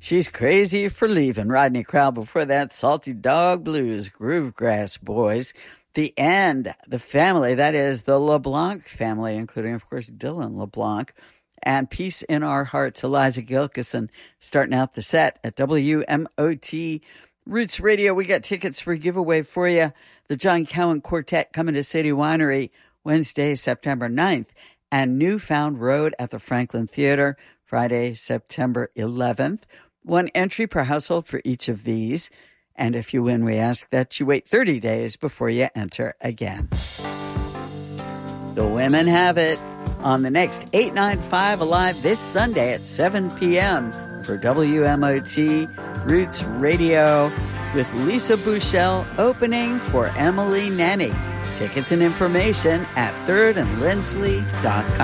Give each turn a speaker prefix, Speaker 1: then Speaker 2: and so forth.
Speaker 1: She's Crazy for Leaving. Rodney Crowell. Before that, Salty Dog Blues, Groovegrass Boys. The End, the family, that is the LeBlanc family, including, of course, Dylan LeBlanc. And Peace in Our Hearts, Eliza Gilkison, starting out the set at WMOT Roots Radio. We got tickets for giveaway for you. The John Cowan Quartet coming to City Winery Wednesday, September 9th. And Newfound Road at the Franklin Theater, Friday, September 11th. One entry per household for each of these. And if you win, we ask that you wait 30 days before you enter again. The women have it on the next 895 Alive this Sunday at 7 p.m. for WMOT Roots Radio with Lisa Bouchel opening for Emily Nanny. Tickets and information at thirdandlindsley.com.